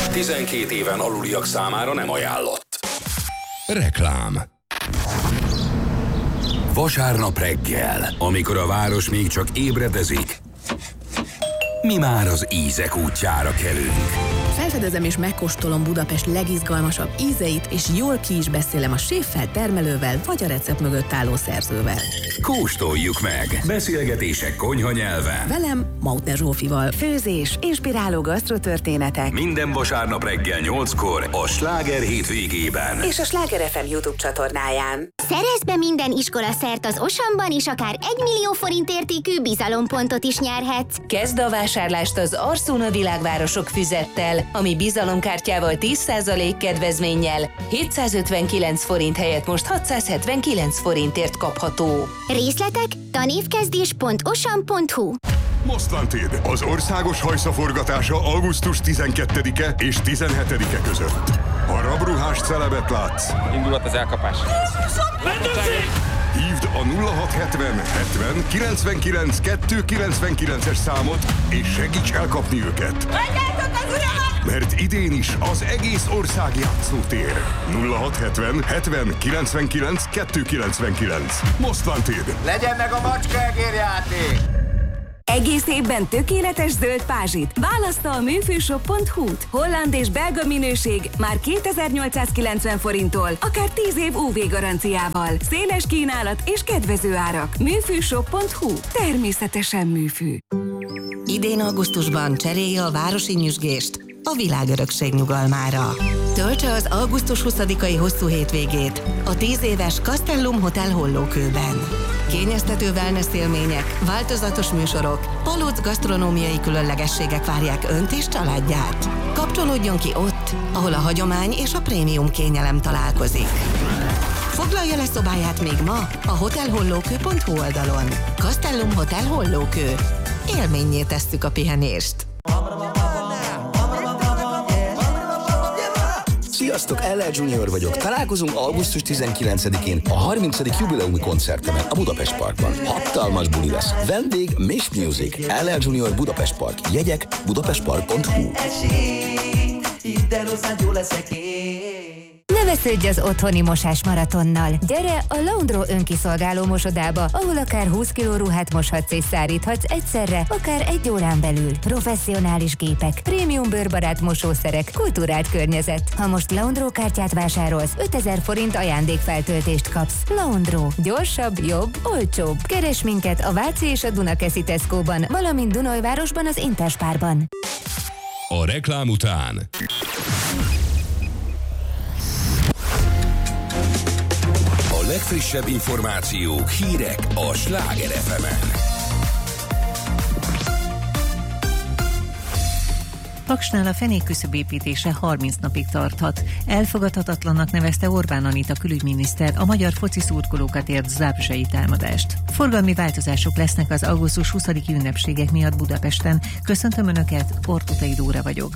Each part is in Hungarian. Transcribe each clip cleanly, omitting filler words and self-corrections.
12 éven aluliak számára nem ajánlott. Reklám. Vasárnap reggel, amikor a város még csak ébredezik, mi már az ízek útjára kelünk. Felfedezem és megkóstolom Budapest legizgalmasabb ízeit, és jól ki is beszélem a séffel, termelővel, vagy a recept mögött álló szerzővel. Kóstoljuk meg! Beszélgetések konyha nyelven. Velem, Mautner Zsófival. Főzés, inspiráló gasztrotörténetek. Minden vasárnap reggel 8-kor a Sláger hétvégében. És a Sláger FM YouTube csatornáján. Szerezd be minden iskola szert az Osamban, és akár 1 millió forint értékű bizalompontot is nyerhetsz. Kezd a vásárlást az Arsona Világvárosok füzettel, ami bizalomkártyával 10% kedvezménnyel 759 forint helyett most 679 forintért kapható. Részletek tanévkezdés.osam.hu. Mostantid, az országos hajszaforgatása augusztus 12-e és 17-e között. Ha rabruhás celebet látsz, indulat az elkapás. Hívd a 0670 70 99 299-es számot, és segíts elkapni őket. Mert idén is az egész ország játszótér. 0670 70 99 299. Mostantid. Legyen meg a macskaegérjáték! Egész évben tökéletes zöld pázsit. Választa a műfűshop.hu-t. Holland és belga minőség már 2890 forinttól, akár 10 év UV garanciával. Széles kínálat és kedvező árak. Műfűshop.hu. Természetesen műfű. Idén augusztusban cserélje a városi nyüzsgést a világörökség nyugalmára. Töltse az augusztus 20-ai hosszú hétvégét a 10 éves Castellum Hotel Hollókőben. Kényeztető wellness élmények, változatos műsorok, palóc gasztronómiai különlegességek várják Önt és családját. Kapcsolódjon ki ott, ahol a hagyomány és a prémium kényelem találkozik. Foglalja le szobáját még ma a hotelhollókő.hu oldalon. Castellum Hotel Hollókő. Élménnyé tesszük a pihenést. Sziasztok, LL Junior vagyok. Találkozunk augusztus 19-én a 30. jubileumi koncertemen a Budapest Parkban. Hatalmas buli lesz. Vendég Miss Music. LL Junior Budapest Park. Jegyek budapestpark.hu. Ne vesződj az otthoni mosás maratonnal. Gyere a Laundro önkiszolgáló mosodába, ahol akár 20 kg ruhát moshatsz és száríthatsz egyszerre, akár 1 órán belül. Professzionális gépek, prémium bőrbarát mosószerek, kulturált környezet. Ha most Laundro kártyát vásárolsz, 5000 forint ajándékfeltöltést kapsz. Laundro. Gyorsabb, jobb, olcsóbb. Keres minket a Váci és a Dunakeszi Tesco-ban, valamint Dunajvárosban az Interspárban. A reklám után a legfrissebb információk, hírek a Sláger FM-en. Paksnál a fenékküszöb építése 30 napig tarthat. Elfogadhatatlannak nevezte Orbán Anita külügyminiszter a magyar foci szurkolókat ért zábzsai támadást. Forgalmi változások lesznek az augusztus 20-i ünnepségek miatt Budapesten. Köszöntöm Önöket, Ortutai Dóra vagyok.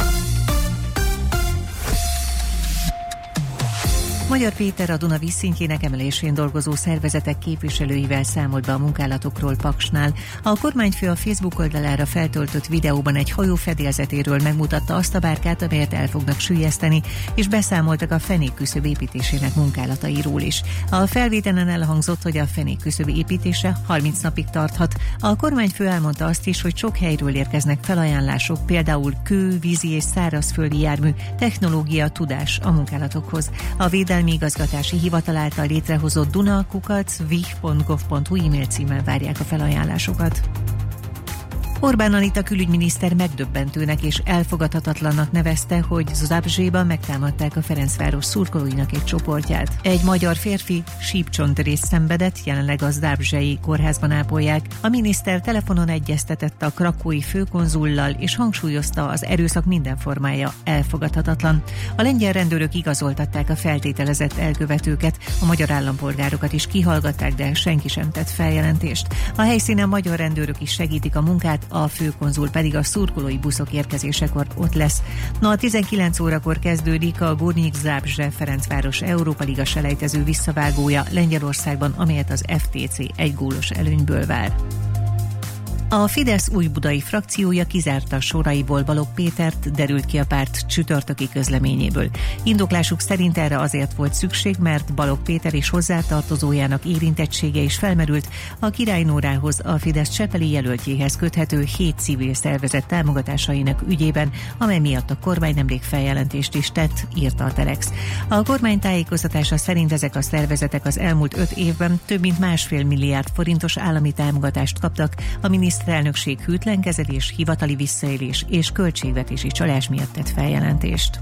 Magyar Péter a Duna vízszintjének emelésén dolgozó szervezetek képviselőivel számolt be a munkálatokról Paksnál. A kormányfő a Facebook oldalára feltöltött videóban egy hajó fedélzetéről megmutatta azt a bárkát, amelyet el fognak süllyeszteni, és beszámoltak a fenékküszöb építésének munkálatairól is. A felvételen elhangzott, hogy a fenékküszöb építése 30 napig tarthat. A kormányfő elmondta azt is, hogy sok helyről érkeznek felajánlások, például kő, vízi és szárazföldi jármű, technológia, tudás a munkálatokhoz. A Védelmi Igazgatási Hivatal által létrehozott duna@vih.gov.hu e-mail címmel várják a felajánlásokat. Orbán Anita külügyminiszter megdöbbentőnek és elfogadhatatlannak nevezte, hogy Zábzséban megtámadták a Ferencváros szurkolóinak egy csoportját. Egy magyar férfi sípcsontrészt szenvedett, jelenleg a zábzsei kórházban ápolják. A miniszter telefonon egyeztetett a krakói főkonzullal, és hangsúlyozta, az erőszak minden formája elfogadhatatlan. A lengyel rendőrök igazoltatták a feltételezett elkövetőket, a magyar állampolgárokat is kihallgatták, de senki sem tett feljelentést. A helyszínen magyar rendőrök is segítik a munkát, a főkonzul pedig a szurkolói buszok érkezésekor ott lesz. A 19 órakor kezdődik a Górnik Zabrze Ferencváros Európa Liga selejtező visszavágója Lengyelországban, amelyet az FTC 1 gólos előnyből vár. A Fidesz újbudai frakciója kizárta soraiból Balogh Pétert, derült ki a párt csütörtöki közleményéből. Indoklásuk szerint erre azért volt szükség, mert Balogh Péter és hozzátartozójának érintettsége is felmerült a Király Nórához, a Fidesz csepeli jelöltjéhez köthető 7 civil szervezet támogatásainak ügyében, amely miatt a kormány nemrég feljelentést is tett, írta a Telex. A kormány tájékoztatása szerint ezek a szervezetek az elmúlt 5 évben több mint 1,5 milliárd forintos állami támogatást kaptak a miniszterelnökség hűtlenkezelés, hivatali visszaélés és költségvetési csalás miatt tett feljelentést.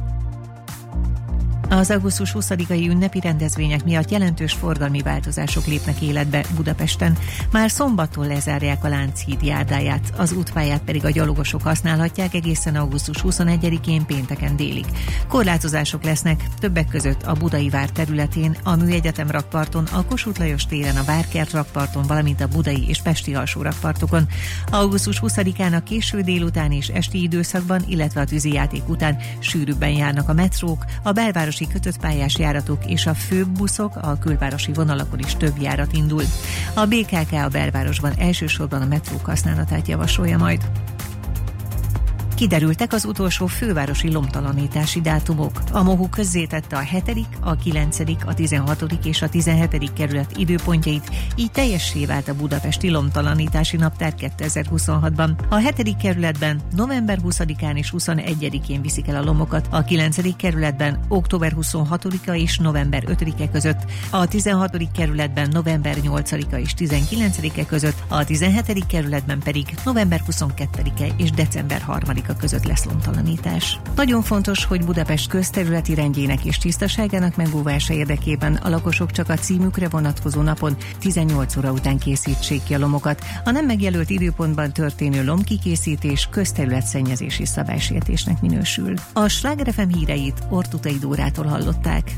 Az augusztus 20-ai ünnepi rendezvények miatt jelentős forgalmi változások lépnek életbe Budapesten. Már szombattól lezárják a Lánchíd járdáját, az útpályát pedig a gyalogosok használhatják egészen augusztus 21-én pénteken délig. Korlátozások lesznek, többek között a Budai vár területén, a Műegyetem rakparton, a Kossuth Lajos téren, a Várkert rakparton, valamint a budai és pesti alsó rakpartokon. Augusztus 20-án a késő délután és esti időszakban, illetve a tűzijáték után sűrűbben járnak a metrók, a belvárosi kötött pályás járatok és a főbb buszok, a külvárosi vonalakon is több járat indul. A BKK a belvárosban elsősorban a metrók használatát javasolja majd. Kiderültek az utolsó fővárosi lomtalanítási dátumok. A MOHU közzétette a 7., a 9., a 16. és a 17. kerület időpontjait, így teljessé vált a budapesti lomtalanítási naptár 2026-ban. A 7. kerületben november 20-án és 21-én viszik el a lomokat, a 9. kerületben október 26-a és november 5-e között, a 16. kerületben november 8-a és 19-e között, a 17. kerületben pedig november 22-e és december 3-a között lesz lomtalanítás. Nagyon fontos, hogy Budapest közterületi rendjének és tisztaságának megóvása érdekében a lakosok csak a címükre vonatkozó napon 18 óra után készítsék ki a lomokat. A nem megjelölt időpontban történő lomkikészítés közterületszennyezési szabálysértésnek minősül. A Sláger FM híreit Ortutai Dórától hallották.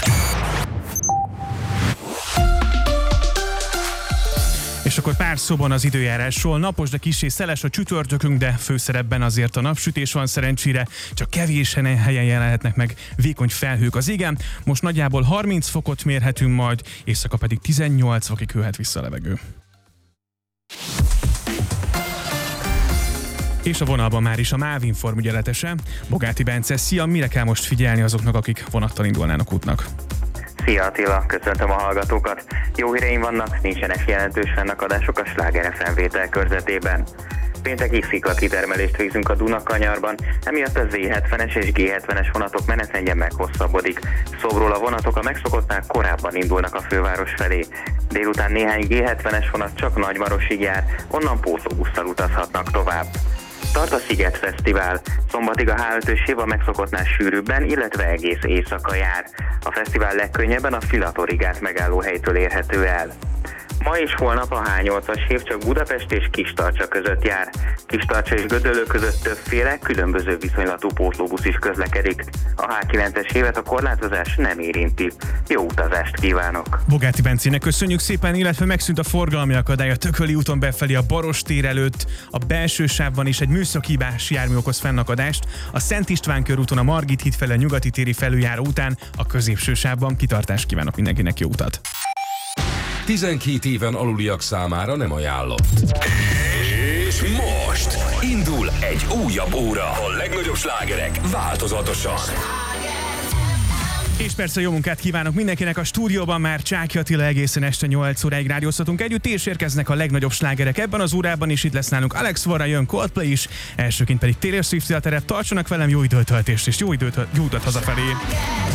És akkor pár szóban az időjárásról. Napos, de kissé szeles a csütörtökünk, de főszerepben azért a napsütés van szerencsére. Csak kevés helyen jelenhetnek meg vékony felhők az égen. Most nagyjából 30 fokot mérhetünk majd, éjszaka pedig 18 fokig hőhet vissza a levegő. És a vonalban már is a MÁV Inform ügyeletese, Bogáti Bence. Szia, mire kell most figyelni azoknak, akik vonattal indulnának útnak? Szia Attila, köszöntöm a hallgatókat. Jó híreim vannak, nincsenek jelentős fennakadások a Sláger FM vételkörzetében. Péntekig szikla-kitermelést végzünk a Dunakanyarban, emiatt a Z70-es és G70-es vonatok menetrendje meghosszabbodik. Szóbról a vonatok a megszokottnál korábban indulnak a főváros felé. Délután néhány G70-es vonat csak Nagymarosig jár, onnan pótlóbusszal utazhatnak tovább. Tart a Sziget Fesztivál. Szombatig a H5-ös év a megszokottnál sűrűbben, illetve egész éjszaka jár. A fesztivál legkönnyebben a Filatorigát megállóhelytől érhető el. Ma és holnap a H8-as hév csak Budapest és Kistarcsa között jár. Kistarcsa és Gödöllő között többféle, különböző viszonylatú pótlóbusz is közlekedik. A H9-es hévet a korlátozás nem érinti. Jó utazást kívánok! Bogáti Bencének köszönjük szépen, illetve megszűnt a forgalmi akadály a Tököli úton befelé a Baros-tér előtt, a belső sávban is egy műszaki hibás jármű okoz fennakadást, a Szent István körúton a Margit híd felé a Nyugati téri felüljáró után, a középső sávban. Kitartást kívánok mindenkinek, jó utat! 12 éven aluliak számára nem ajánlott. És most indul egy újabb óra. A legnagyobb slágerek változatosan. És persze jó munkát kívánok mindenkinek a stúdióban, már Csáky Attila egészen este 8 óráig rádióztatunk együtt, és érkeznek a legnagyobb slágerek ebben az órában, és itt lesz nálunk Alex Warra, jön Coldplay is, elsőként pedig Taylor Swift a terep. Tartsanak velem, jó időtöltést és jó utat hazafelé!